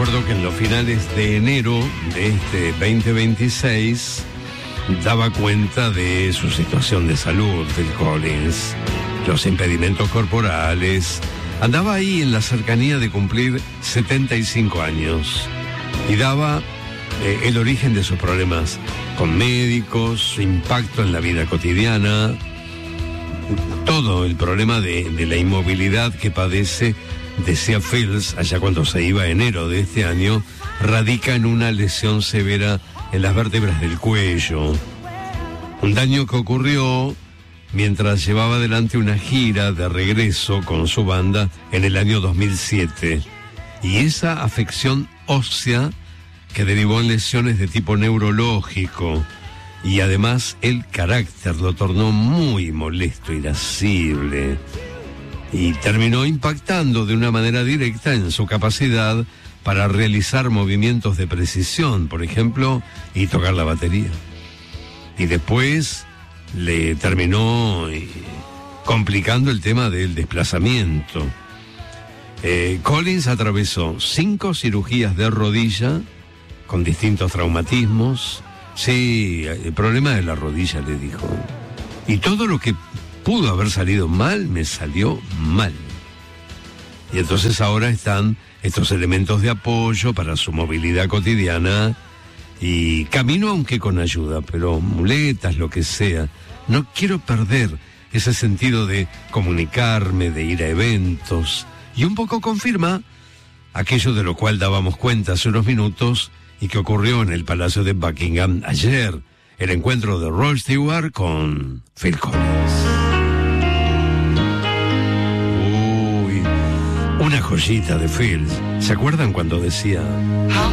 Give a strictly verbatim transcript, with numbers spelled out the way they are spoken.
recuerdo que en los finales de enero de este veinte veintiséis daba cuenta de su situación de salud, Phil Collins, los impedimentos corporales. Andaba ahí en la cercanía de cumplir setenta y cinco años y daba eh, el origen de sus problemas con médicos, su impacto en la vida cotidiana, todo el problema de, de la inmovilidad que padece, decía Fields, allá cuando se iba enero de este año, radica en una lesión severa en las vértebras del cuello. Un daño que ocurrió mientras llevaba adelante una gira de regreso con su banda en el año dos mil siete. Y esa afección ósea que derivó en lesiones de tipo neurológico y además el carácter lo tornó muy molesto, irascible, y terminó impactando de una manera directa en su capacidad para realizar movimientos de precisión, por ejemplo, y tocar la batería. Y después le terminó eh, complicando el tema del desplazamiento. Eh, Collins atravesó cinco cirugías de rodilla con distintos traumatismos. Sí, el problema de la rodilla, le dijo. Y todo lo que pudo haber salido mal, me salió mal. Y entonces ahora están estos elementos de apoyo para su movilidad cotidiana y camino aunque con ayuda, pero muletas, lo que sea. No quiero perder ese sentido de comunicarme, de ir a eventos. Y un poco confirma aquello de lo cual dábamos cuenta hace unos minutos y que ocurrió en el Palacio de Buckingham ayer, el encuentro de Rod Stewart con Phil Collins. Uy, una joyita de Phil. ¿Se acuerdan cuando decía...